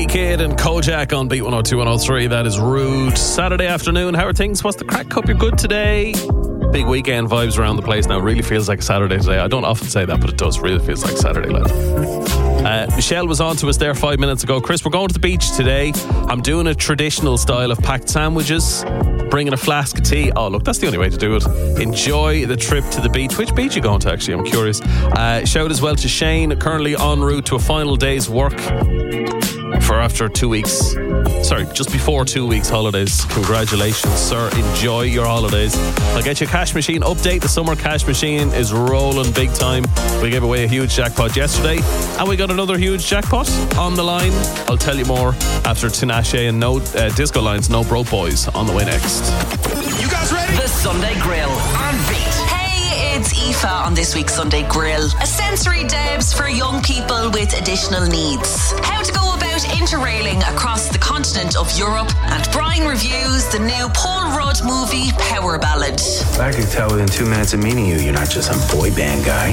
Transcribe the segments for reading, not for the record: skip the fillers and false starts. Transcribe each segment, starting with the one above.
Kid and Kojak on Beat 102 103. That is Rude. Saturday afternoon. How are things? What's the crack? Hope you're good today. Big weekend vibes around the place now. It really feels like a Saturday today. I don't often say that, but it does. Really feels like Saturday. Michelle was on to us there 5 minutes ago. Chris, we're going to the beach today. I'm doing a traditional style of packed sandwiches, bringing a flask of tea. Oh, look, that's the only way to do it. Enjoy the trip to the beach. Which beach are you going to, actually? I'm curious. Shout as well to Shane, currently en route to a final day's work for after 2 weeks. Sorry, just before 2 weeks holidays. Congratulations, sir. Enjoy your holidays. I'll get you a cash machine update. The summer cash machine is rolling big time. We gave away a huge jackpot yesterday, and we got another huge jackpot on the line. I'll tell you more after Tinashe and No Disco Lines, No Broke Boys on the way next. You guys ready? The Sunday Grill on Beat. It's Aoife on this week's Sunday Grill. A sensory debs for young people with additional needs. How to go about interrailing across the continent of Europe. And Brian reviews the new Paul Rudd movie Power Ballad. I could tell within 2 minutes of meeting you're not just some boy band guy.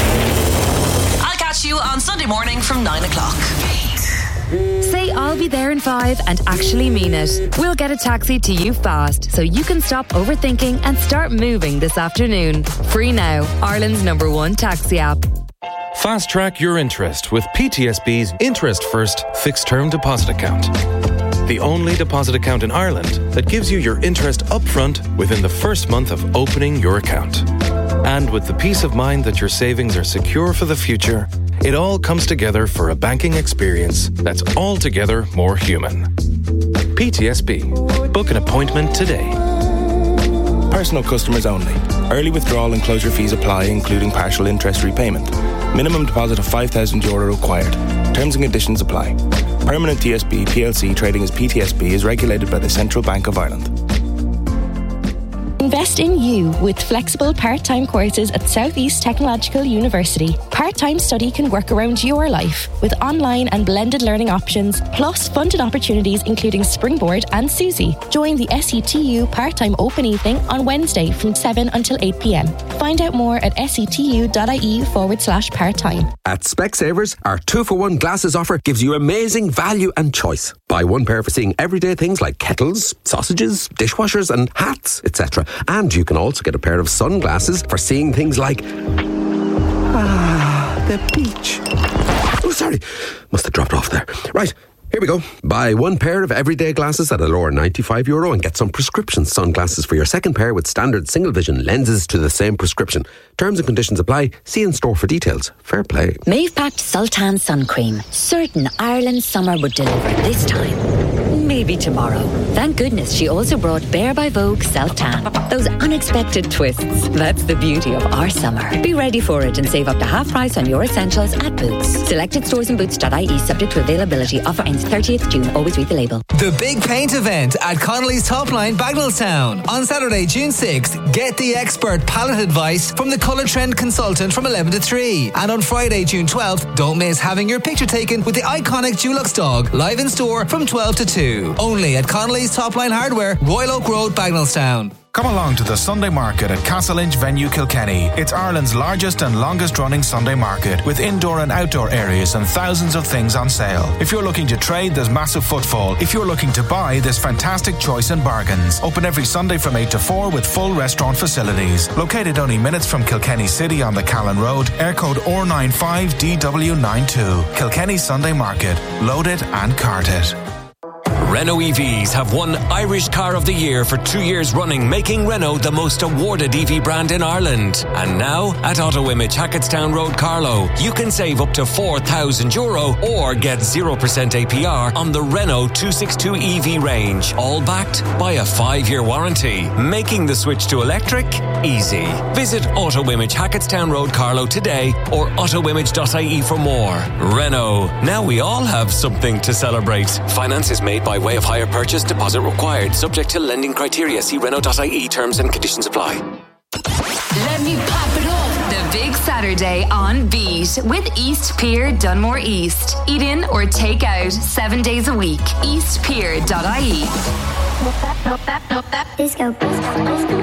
I'll catch you on Sunday morning from 9 o'clock. Say I'll be there in 5 and actually mean it. We'll get a taxi to you fast so you can stop overthinking and start moving this afternoon. Free now, Ireland's #1 taxi app. Fast track your interest with PTSB's Interest First Fixed Term Deposit Account. The only deposit account in Ireland that gives you your interest upfront within the first month of opening your account. And with the peace of mind that your savings are secure for the future, it all comes together for a banking experience that's altogether more human. PTSB. Book an appointment today. Personal customers only. Early withdrawal and closure fees apply, including partial interest repayment. Minimum deposit of €5,000 required. Terms and conditions apply. Permanent TSB PLC trading as PTSB is regulated by the Central Bank of Ireland. Invest in you with flexible part-time courses at South East Technological University. Part-time study can work around your life with online and blended learning options, plus funded opportunities including Springboard and Susie. Join the SETU part-time open evening on Wednesday from 7 until 8 p.m. Find out more at setu.ie/part-time. At Specsavers, our 2-for-1 glasses offer gives you amazing value and choice. Buy one pair for seeing everyday things like kettles, sausages, dishwashers and hats, etc. And you can also get a pair of sunglasses for seeing things like the beach. Oh, sorry. Must have dropped off there. Right. Here we go. Buy one pair of everyday glasses at a lower €95 and get some prescription sunglasses for your second pair with standard single vision lenses to the same prescription. Terms and conditions apply. See in store for details. Fair play. Maeve packed Sultan sun cream. Certain Ireland's summer would deliver this time. Maybe tomorrow. Thank goodness she also brought Bare by Vogue Self-Tan. Those unexpected twists. That's the beauty of our summer. Be ready for it and save up to half price on your essentials at Boots. Selected stores and boots.ie subject to availability. Offer ends 30th June. Always read the label. The Big Paint event at Connolly's Top Line, Bagnallstown. On Saturday, June 6th, get the expert palette advice from the Colour Trend consultant from 11 to 3. And on Friday, June 12th, don't miss having your picture taken with the iconic Dulux dog, live in store from 12 to 2. Only at Connolly's Top Line Hardware, Royal Oak Road, Bagnallstown. Come along to the Sunday Market at Castle Inch Venue, Kilkenny. It's Ireland's largest and longest running Sunday market with indoor and outdoor areas and thousands of things on sale. If you're looking to trade, there's massive footfall. If you're looking to buy, there's fantastic choice in bargains. Open every Sunday from 8 to 4 with full restaurant facilities. Located only minutes from Kilkenny City on the Callan Road, air code R95DW92. Kilkenny Sunday Market. Load it and cart it. Renault EVs have won Irish Car of the Year for 2 years running, making Renault the most awarded EV brand in Ireland. And now, at Auto Image Hackettstown Road, Carlow, you can save up to €4,000 or get 0% APR on the Renault 262 EV range, all backed by a 5-year warranty, making the switch to electric easy. Visit Auto Image Hackettstown Road, Carlow today or autoimage.ie for more. Renault, now we all have something to celebrate. Finance is made by way of hire purchase, deposit required, subject to lending criteria. See Renault.ie, terms and conditions apply. Let me pop it up. The big Saturday on Beat with East Pier Dunmore East. Eat in or take out 7 days a week. Eastpier.ie. Disco.